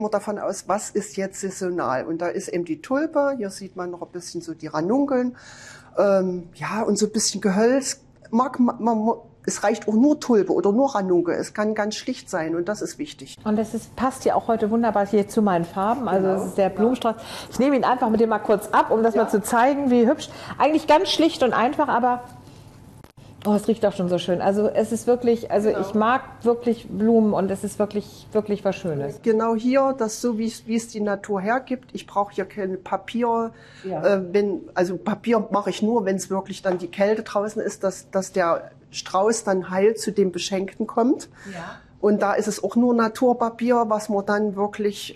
davon aus, was ist jetzt saisonal. Und da ist eben die Tulpe, hier sieht man noch ein bisschen so die Ranunkeln, ja, und so ein bisschen Gehölz. Es reicht auch nur Tulpe oder nur Ranunkel. Es kann ganz schlicht sein und das ist wichtig. Und passt ja auch heute wunderbar hier zu meinen Farben. Also es ist der Blumenstrauß. Ich nehme ihn einfach mit dem mal kurz ab, um das mal zu zeigen, wie hübsch. Eigentlich ganz schlicht und einfach, aber oh, es riecht auch schon so schön. Also es ist wirklich, ich mag wirklich Blumen und es ist wirklich, wirklich was Schönes. Genau hier, das so wie es die Natur hergibt. Ich brauche hier kein Papier. Ja. Papier mache ich nur, wenn es wirklich dann die Kälte draußen ist, dass der Strauß dann heil zu dem Beschenkten kommt. Ja. Und da ist es auch nur Naturpapier, was man dann wirklich,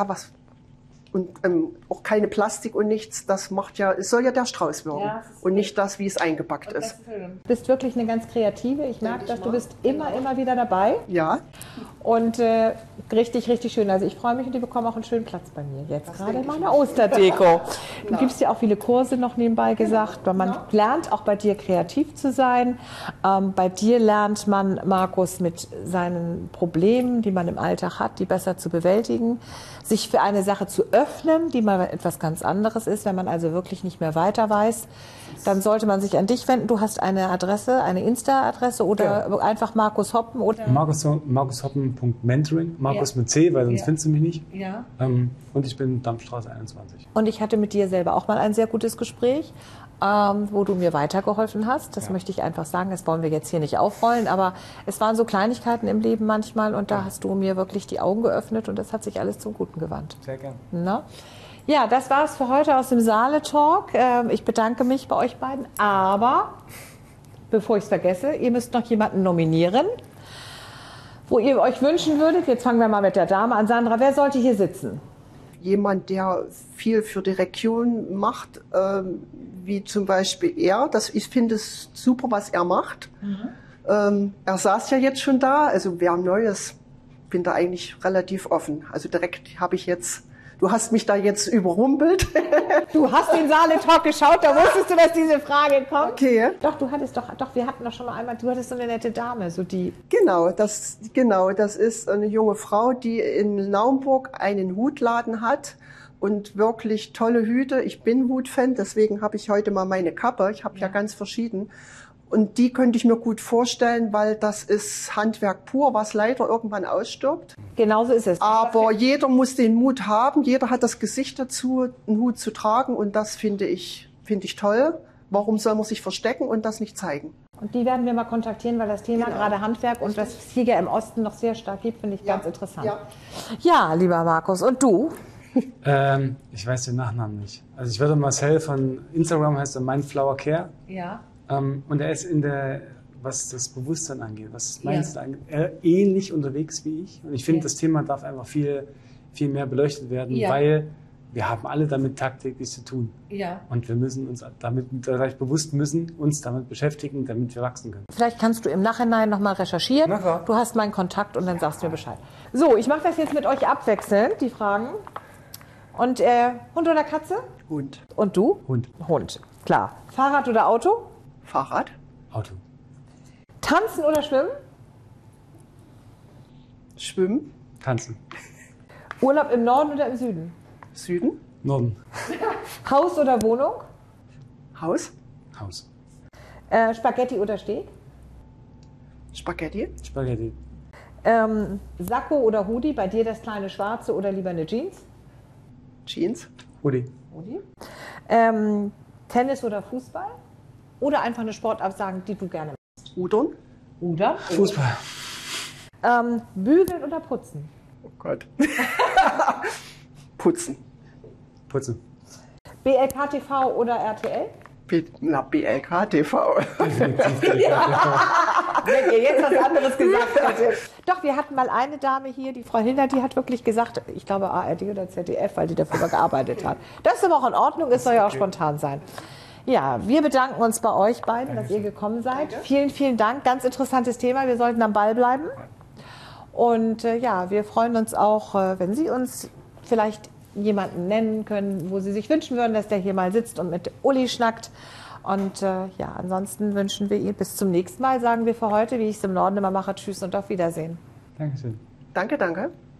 auch keine Plastik und nichts, es soll ja der Strauß wirken und nicht das, wie es eingepackt ist. Du bist wirklich eine ganz Kreative. Ich merke das, du bist immer wieder dabei. Ja. Und richtig, richtig schön. Also ich freue mich und die bekommen auch einen schönen Platz bei mir. Jetzt gerade in meiner Osterdeko. Du gibst ja auch viele Kurse noch nebenbei gesagt. Man lernt auch bei dir kreativ zu sein. Bei dir lernt man, Markus, mit seinen Problemen, die man im Alltag hat, die besser zu bewältigen, sich für eine Sache zu öffnen, die mal etwas ganz anderes ist. Wenn man also wirklich nicht mehr weiter weiß, dann sollte man sich an dich wenden. Du hast eine Adresse, eine Insta-Adresse oder einfach Markus Hoppen? Oder? markushoppen.mentoring, Markus mit C, weil sonst findest du mich nicht. Ja. Und ich bin Dammstraße 21. Und ich hatte mit dir selber auch mal ein sehr gutes Gespräch, wo du mir weitergeholfen hast. Das möchte ich einfach sagen. Das wollen wir jetzt hier nicht aufrollen, aber es waren so Kleinigkeiten im Leben manchmal und da hast du mir wirklich die Augen geöffnet und das hat sich alles zum Guten gewandt. Sehr gerne. Na? Ja, das war es für heute aus dem Saale-Talk. Ich bedanke mich bei euch beiden, aber bevor ich es vergesse, ihr müsst noch jemanden nominieren, wo ihr euch wünschen würdet. Jetzt fangen wir mal mit der Dame an. Sandra, wer sollte hier sitzen? Jemand, der viel für die Region macht, wie zum Beispiel er. Ich finde es super, was er macht. Mhm. Er saß ja jetzt schon da, also wer Neues, bin da eigentlich relativ offen. Also direkt habe ich jetzt, du hast mich da jetzt überrumpelt. Du hast den Saale-Talk geschaut, da wusstest du, dass diese Frage kommt. Okay. Doch, wir hatten doch schon mal einmal, du hattest so eine nette Dame, so die. Genau, das ist eine junge Frau, die in Naumburg einen Hutladen hat und wirklich tolle Hüte. Ich bin Hutfan, deswegen habe ich heute mal meine Kappe. Ich habe ja ganz verschieden. Und die könnte ich mir gut vorstellen, weil das ist Handwerk pur, was leider irgendwann ausstirbt. Genauso ist es. Aber jeder muss den Mut haben, jeder hat das Gesicht dazu, einen Hut zu tragen und das finde ich toll. Warum soll man sich verstecken und das nicht zeigen? Und die werden wir mal kontaktieren, weil das Thema gerade Handwerk und was es hier ja im Osten noch sehr stark gibt, finde ich ganz interessant. Ja, lieber Markus, und du? Ich weiß den Nachnamen nicht. Also ich werde Marcel von Instagram, heißt er Mindflower Care. Ja. Und er ist was das Bewusstsein angeht, was das Mindset angeht, ähnlich unterwegs wie ich. Und ich finde, das Thema darf einfach viel, viel mehr beleuchtet werden, weil wir haben alle damit tagtäglich zu tun. Ja. Und wir müssen uns uns damit beschäftigen, damit wir wachsen können. Vielleicht kannst du im Nachhinein nochmal recherchieren. Du hast meinen Kontakt und dann sagst du mir Bescheid. So, ich mache das jetzt mit euch abwechselnd, die Fragen. Und Hund oder Katze? Hund. Und du? Hund. Hund, klar. Fahrrad oder Auto? Fahrrad. Auto. Tanzen oder schwimmen? Schwimmen. Tanzen. Urlaub im Norden oder im Süden? Süden. Norden. Haus oder Wohnung? Haus. Haus. Spaghetti oder Steak? Spaghetti. Spaghetti. Sakko oder Hoodie? Bei dir das kleine Schwarze oder lieber eine Jeans? Jeans. Hoodie. Tennis oder Fußball? Oder einfach eine Sportart sagen, die du gerne machst? Rudern. Rudern? Fußball. Bügeln oder putzen? Oh Gott. Putzen. Putzen. BLK TV oder RTL? BLK TV. Wenn ihr jetzt was anderes gesagt hättet. Doch, wir hatten mal eine Dame hier, die Frau Hilder, die hat wirklich gesagt, ich glaube ARD oder ZDF, weil die dafür gearbeitet hat. Das ist aber auch in Ordnung, es soll ja auch spontan sein. Ja, wir bedanken uns bei euch beiden, dass ihr gekommen seid. Vielen, vielen Dank. Ganz interessantes Thema. Wir sollten am Ball bleiben. Und wir freuen uns auch, wenn Sie uns vielleicht jemanden nennen können, wo Sie sich wünschen würden, dass der hier mal sitzt und mit Uli schnackt. Und ansonsten wünschen wir Ihnen bis zum nächsten Mal, sagen wir für heute, wie ich es im Norden immer mache. Tschüss und auf Wiedersehen. Dankeschön. Danke, danke.